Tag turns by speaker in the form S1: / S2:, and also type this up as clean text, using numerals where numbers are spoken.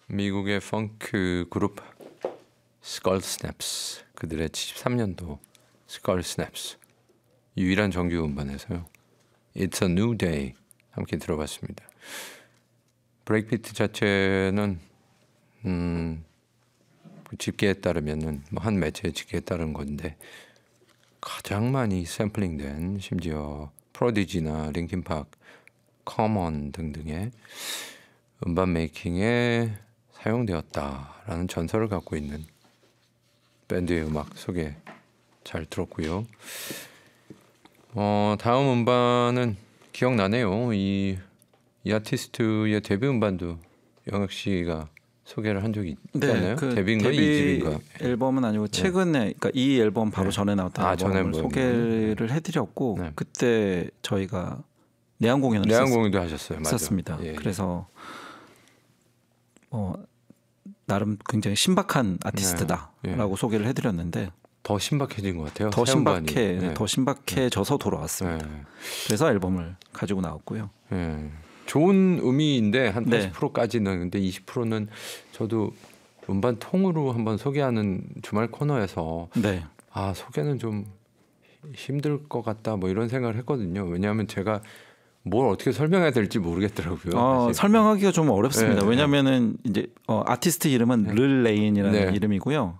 S1: 미국의 펑크 그룹 스컬 스냅스, 그들의 73년도 스컬 스냅스 유일한 정규 음반에서요. It's a New Day 함께 들어봤습니다. 브레이크비트 자체는 그 집계에 따르면은 한 매체의 집계에 따른 건데 가장 많이 샘플링된, 심지어 프로디지나 링킨파크, 커먼 등등의 음반 메이킹에 사용되었다라는 전설을 갖고 있는 밴드의 음악 소개 잘 들었고요. 다음 음반은 기억나네요. 이 아티스트의 데뷔 음반도 영혁 씨가 소개를 한 적이 있잖아요.
S2: 그
S1: 데뷔인가
S2: 데뷔
S1: 2집인가?
S2: 앨범은 아니고 최근에, 그러니까 이 앨범 바로 전에 나왔던
S1: 전에
S2: 앨범을 소개를 해드렸고
S1: 네.
S2: 그때 저희가 내한 공연을
S1: 내한 공연도 하셨어요. 맞아.
S2: 했었습니다.
S1: 예.
S2: 그래서 나름 굉장히 신박한 아티스트다라고 소개를 해드렸는데
S1: 더 신박해진 것 같아요.
S2: 더
S1: 네.
S2: 신박해져서 돌아왔습니다.
S1: 네.
S2: 그래서 앨범을 가지고 나왔고요.
S1: 네. 좋은 의미인데 한 80%까지는, 근데 20%는 저도 음반 통으로 한번 소개하는 주말 코너에서 소개는 좀 힘들 것 같다 뭐 이런 생각을 했거든요. 왜냐하면 제가 뭘 어떻게 설명해야 될지 모르겠더라고요.
S2: 설명하기가 좀 어렵습니다. 왜냐하면은 이제 아티스트 이름은 를 레인이라는 이름이고요.